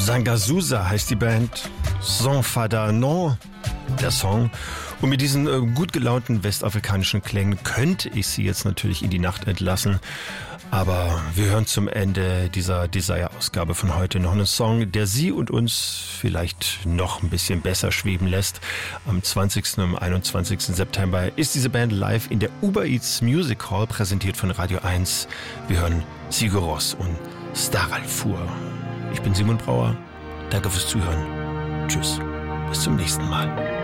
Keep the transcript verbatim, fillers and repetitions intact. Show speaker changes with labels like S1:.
S1: Sangazusa heißt die Band, Sans Fada Non, der Song. Und mit diesen äh, gut gelaunten westafrikanischen Klängen könnte ich Sie jetzt natürlich in die Nacht entlassen. Aber wir hören zum Ende dieser Desire-Ausgabe von heute noch einen Song, der Sie und uns vielleicht noch ein bisschen besser schweben lässt. Am zwanzigsten und einundzwanzigsten September ist diese Band live in der Uber Eats Music Hall, präsentiert von Radio eins. Wir hören Sigur Rós und Staralfur. Ich bin Simon Brauer. Danke fürs Zuhören. Tschüss. Bis zum nächsten Mal.